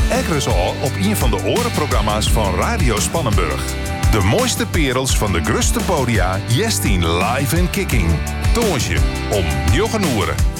Ekkeres al op een van de orenprogramma's van Radio Spannenburg. De mooiste perels van de gruste podia, jestien live en kicking. Toonsje om 9 uur